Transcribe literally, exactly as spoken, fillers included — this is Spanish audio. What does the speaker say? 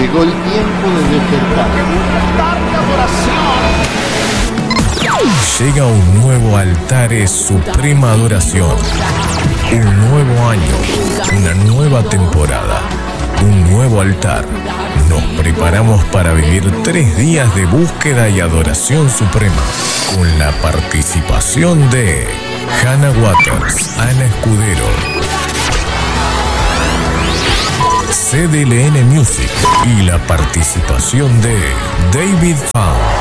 Llegó el tiempo de despertar. Llega un nuevo Altares Suprema Adoración. Un nuevo año, una nueva temporada, un nuevo altar. Nos preparamos para vivir tres días de búsqueda y adoración suprema, con la participación de Hannah Waters, Ana Escudero, C D L N Music y la participación de David Found.